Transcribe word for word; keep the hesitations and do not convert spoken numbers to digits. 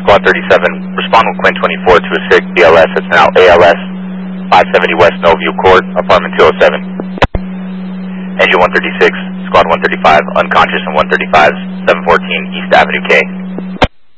Squad thirty-seven, respond with Quinn twenty-four to a SIG B L S. It's now A L S five seventy West Noveview Court, apartment two oh seven. Engine one thirty-six, Squad one thirty-five, unconscious in one thirty-five, seven fourteen East Avenue K.